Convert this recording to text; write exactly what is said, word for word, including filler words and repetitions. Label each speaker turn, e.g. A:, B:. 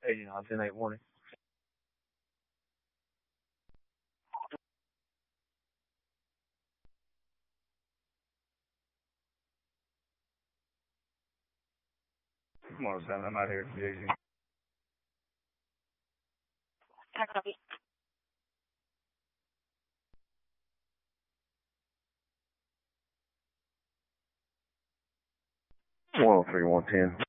A: eighty-nine, ten eight warning. Come on, Sam, I'm out here. J Z.
B: I copy.
A: one oh three, one ten.